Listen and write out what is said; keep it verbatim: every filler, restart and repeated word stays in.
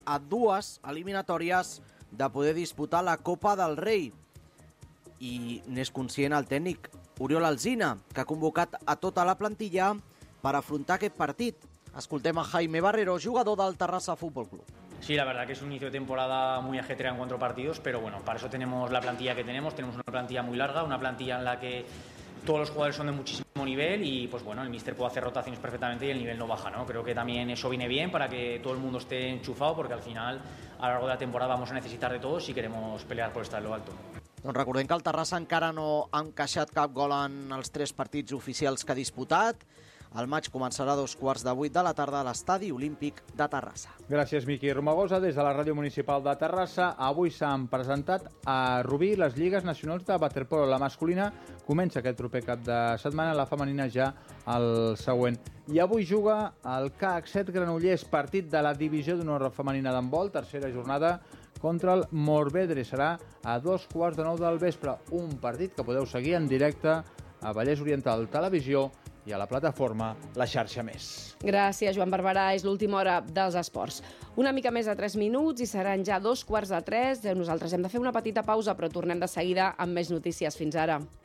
a dues eliminatòries de poder disputar la Copa del Rei. I n'és conscient el tècnic Oriol Alsina, que ha convocat a tota la plantilla per afrontar aquest partit. Escoltem a Jaime Barrero, jugador del Terrassa Fútbol Club. Sí, la verdad que es un inicio de temporada muy ajetreado en cuatro partidos, pero bueno, para eso tenemos la plantilla que tenemos, tenemos una plantilla muy larga, una plantilla en la que todos los jugadores son de muchísimo nivel y pues bueno, el míster puede hacer rotaciones perfectamente y el nivel no baja, ¿no? Creo que también eso viene bien para que todo el mundo esté enchufado, porque al final a lo largo de la temporada vamos a necesitar de todos si queremos pelear por estar en lo alto. Doncs recordem que el Terrassa encara no ha encaixat cap gol en els tres partits oficials que ha disputat. El maig començarà a dos quarts de vuit de la tarda a l'Estadi Olímpic de Terrassa. Gràcies, Miqui Romagosa. Des de la Ràdio Municipal de Terrassa, avui s'han presentat a Rubí les lligues nacionals de waterpolo. La masculina comença aquest proper cap de setmana, la femenina ja el següent. I avui juga el C A C set Granollers, partit de la divisió d'honor femenina d'handbol, tercera jornada contra el Morvedre. Serà a dos quarts de nou del vespre. Un partit que podeu seguir en directe a Vallès Oriental Televisió i a la plataforma La Xarxa Més. Gràcies, Joan Barberà. És l'última hora dels esports. Una mica més de tres minuts i seran ja dos quarts de tres. Nosaltres hem de fer una petita pausa, però tornem de seguida amb més notícies. Fins ara.